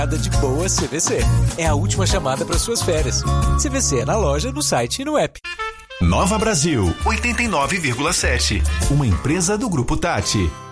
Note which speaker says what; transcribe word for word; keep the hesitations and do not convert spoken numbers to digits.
Speaker 1: de boa C V C. É a última chamada para suas férias. C V C é na loja, no site e no app.
Speaker 2: Nova Brasil, oitenta e nove vírgula sete. Uma empresa do Grupo Tati.